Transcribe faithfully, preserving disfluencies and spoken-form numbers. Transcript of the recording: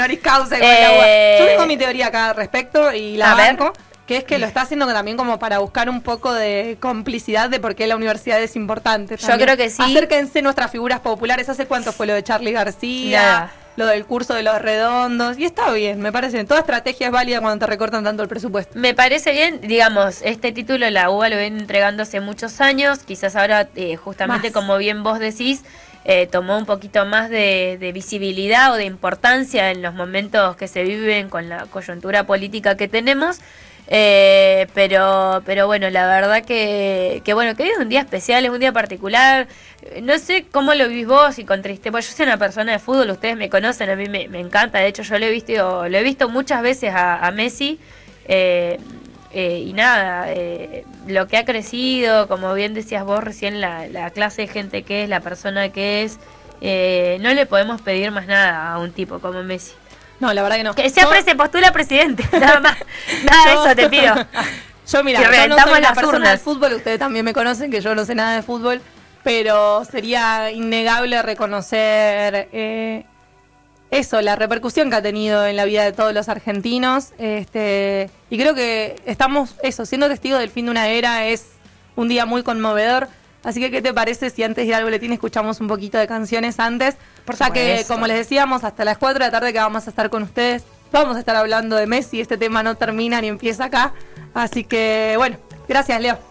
honoris causa igual Eh, la U B A. Yo tengo mi teoría acá al respecto y la A ver. banco, que es que lo está haciendo también como para buscar un poco de complicidad de por qué la universidad es importante. Yo también. creo que sí. Acérquense nuestras figuras populares. ¿Hace cuánto fue lo de Charly García? Nada. Lo del curso de los redondos. Y está bien, me parece. Toda estrategia es válida cuando te recortan tanto el presupuesto. Me parece bien, digamos, este título la U B A lo ven entregando hace muchos años, quizás ahora eh, justamente Más. como bien vos decís, eh, tomó un poquito más de, de visibilidad o de importancia en los momentos que se viven con la coyuntura política que tenemos. Eh, pero pero bueno, la verdad que, que bueno, que hoy es un día especial, es un día particular. No sé cómo lo vivís vos y con tristeza. Yo soy una persona de fútbol, ustedes me conocen, a mí me, me encanta. De hecho, yo lo he visto, lo he visto muchas veces a, a Messi. Eh, eh, y nada, eh, lo que ha crecido, como bien decías vos recién, la, la clase de gente que es, la persona que es, eh, no le podemos pedir más nada a un tipo como Messi. No, la verdad que no. Que siempre Yo- se postula a presidente, nada más. Nada de Yo- eso te pido. Yo, mira, Que yo no reventamos soy una las persona urnas. del fútbol, ustedes también me conocen, que yo no sé nada de fútbol, pero sería innegable reconocer eh, eso, la repercusión que ha tenido en la vida de todos los argentinos. Este, y creo que estamos, eso, siendo testigos del fin de una era, es un día muy conmovedor. Así que, ¿qué te parece si antes de ir al boletín escuchamos un poquito de canciones antes? Por ya que, supuesto. como les decíamos, hasta las cuatro de la tarde que vamos a estar con ustedes, vamos a estar hablando de Messi. Este tema no termina ni empieza acá. Así que, bueno, gracias, Leo.